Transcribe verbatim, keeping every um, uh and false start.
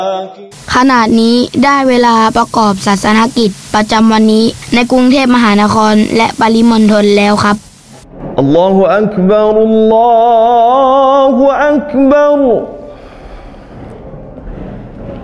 ขณะนี้ได้เวลาประกอบศาสนกิจประจำวันนี้ในกรุงเทพมหานครและปริมณฑลแล้วครับอัลลอฮฺอักบัรอัลลอฮฺอักบัร